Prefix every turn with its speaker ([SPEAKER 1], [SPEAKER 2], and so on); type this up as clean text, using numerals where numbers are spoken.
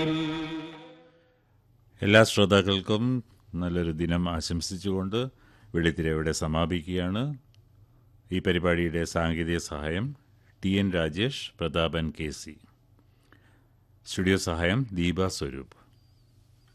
[SPEAKER 1] എല്ലാ ശ്രോതാക്കൾക്കും നല്ലൊരു ദിനം ആശംസിച്ചുകൊണ്ട് വെള്ളിത്തിര ഇവിടെ സമാപിക്കുകയാണ്. ഈ പരിപാടിയുടെ സാങ്കേതിക സഹായം TN Rajesh, Prathapan KC. Studio സഹായം ദീപ സ്വരൂപ്.